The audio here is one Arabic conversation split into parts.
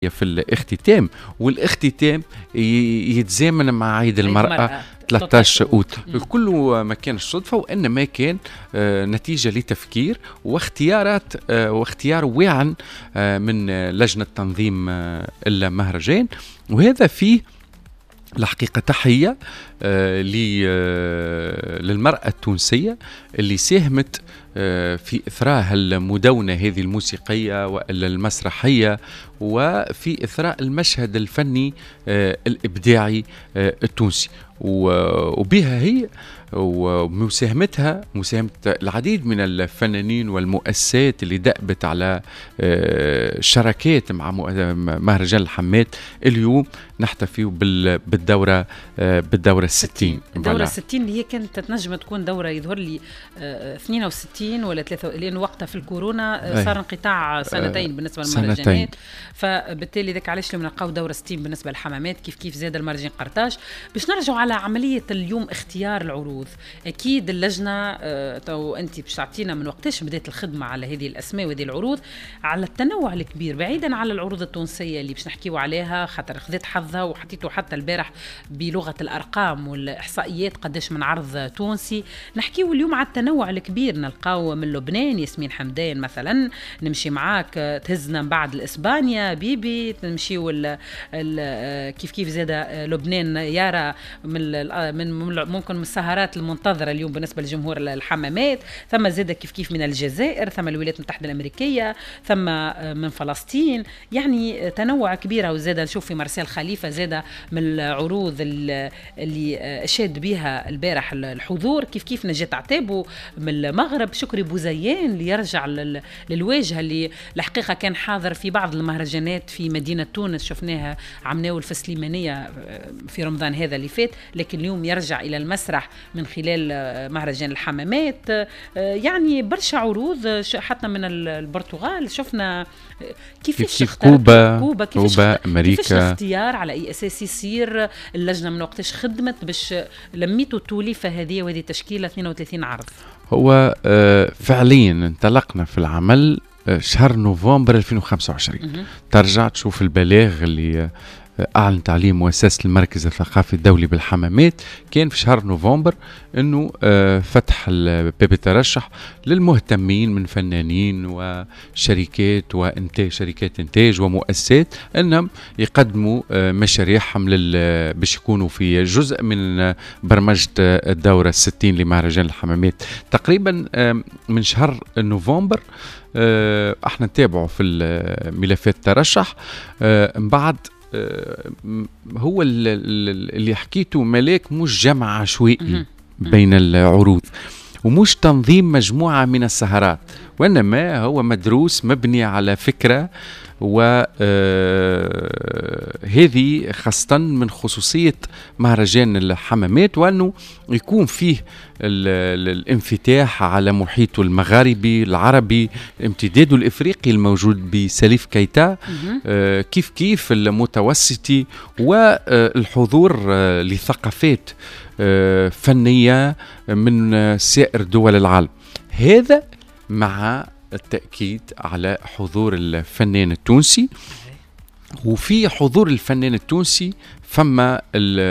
في الاختتام، والاختتام يتزامن مع عيد المرأة 13 أوت. كله ما كانش صدفة، وإنما كان نتيجة لتفكير واختيار واعٍ من لجنة تنظيم المهرجان. وهذا فيه الحقيقة تحية للمرأة التونسية اللي ساهمت في إثراء المدونة هذه الموسيقية والمسرحية، وفي إثراء المشهد الفني الإبداعي التونسي. وبها هي ومساهمة العديد من الفنانين والمؤسسات اللي دأبت على شراكات مع مهرجان الحمات. اليوم نحتفي بالدورة 60. الدورة 60 اللي هي كانت تنجم تكون دورة يظهر لي 62 ولا 3، لأن وقتها في الكورونا صار انقطاع سنتين بالنسبة للمهرجانات، فبالتالي ذاك علاش لما نلقاو دورة 60 بالنسبة للحمامات. كيف زاد المهرجان قرطاج. باش نرجعوا على عملية اليوم اختيار العروض. أكيد اللجنة تو أنت باش تعطينا من وقتاش بدأت الخدمة على هذه الأسماء وهذه العروض، على التنوع الكبير بعيدا على العروض التونسية اللي باش نحكيو عليها، خاطر خذيت حظها وحطيته حتى البارح بلغة الأرقام والإحصائيات قداش من عرض تونسي. نحكيو اليوم على التنوع الكبير، نلقاو من لبنان ياسمين حمدان مثلا، نمشي معاك تهزنا من بعد الإسبانيا بيبي، نمشيو كيف زاد لبنان يارا من ممكن من السهرات المنتظرة اليوم بالنسبة لجمهور الحمامات. ثم زاد كيف من الجزائر، ثم الولايات المتحدة الأمريكية، ثم من فلسطين. يعني تنوع كبير. وزاد نشوف في مرسال خليفة زاد من العروض اللي أشاد بها البارح الحضور. كيف نجات عتابو من المغرب، شكري بوزيان اللي يرجع للواجهة اللي الحقيقة كان حاضر في بعض المهرجانات في مدينة تونس، شفناها عمناو الفسليمانية في رمضان هذا اللي فات، لكن اليوم يرجع إلى المسرح من خلال مهرجان الحمامات. يعني برشا عروض حتى من البرتغال شفنا كيفاش كوبا أمريكا. كيفاش الاختيار على أي أساس يصير؟ اللجنة من وقتاش خدمت باش لميتوا التوليفة هذه وهذه تشكيلة 32 عرض؟ هو فعليا انطلقنا في العمل شهر نوفمبر 2025. ترجع تشوف البلاغ اللي أعلنت عليه مؤسسة المركز الثقافي الدولي بالحمامات، كان في شهر نوفمبر أنه فتح باب الترشح للمهتمين من فنانين وشركات شركات إنتاج ومؤسسات أنهم يقدموا مشاريعهم باش يكونوا في جزء من برمجة الدورة 60 لمهرجان الحمامات. تقريبا من شهر نوفمبر احنا نتابعوا في ملفات الترشح. من بعد هو اللي حكيته ملاك مش جمع عشوائي بين العروض، ومش تنظيم مجموعة من السهرات، وإنما هو مدروس مبني على فكرة. وهذه خاصة من خصوصية مهرجان الحمامات، وأنه يكون فيه الانفتاح على محيطه المغاربي العربي، امتداده الإفريقي الموجود بسليف كيتا، كيف المتوسطي، والحضور لثقافات فنية من سائر دول العالم. هذا مع التأكيد على حضور الفنان التونسي. وفي حضور الفنان التونسي فما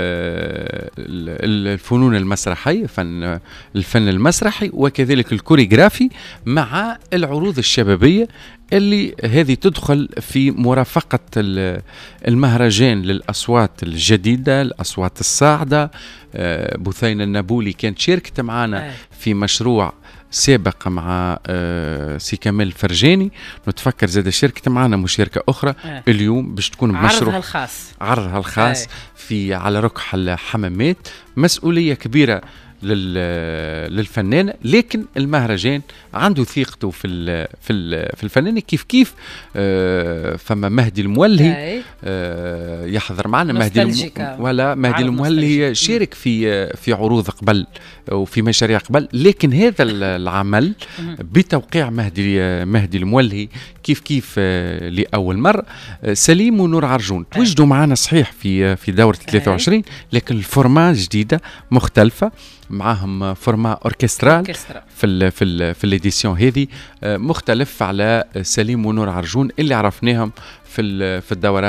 الفنون المسرحية، الفن المسرحي، وكذلك الكوريغرافي، مع العروض الشبابية اللي هذه تدخل في مرافقة المهرجان للأصوات الجديدة، الأصوات الصاعدة. بثينة النابولي كانت شاركت معنا في مشروع سابق مع سي كمال الفرجاني، نتفكر زاد شركة معنا مشاركة أخرى اليوم باش تكون بمشروع عرضها الخاص في على ركح الحمامات. مسؤولية كبيرة للفنان، لكن المهرجان عنده ثقته في الفنان. كيف فما مهدي المولهي يحضر معنا. مهدي المولهي شارك في عروض قبل وفي مشاريع قبل، لكن هذا العمل بتوقيع مهدي المولهي كيف لأول مرة. سليم ونور عرجون تواجدوا معنا صحيح في دورة 23، لكن الفورمات جديدة مختلفة. معاهم فورما اوركسترال في الاديسيون هذه، مختلف على سليم ونور عرجون اللي عرفناهم في الدورات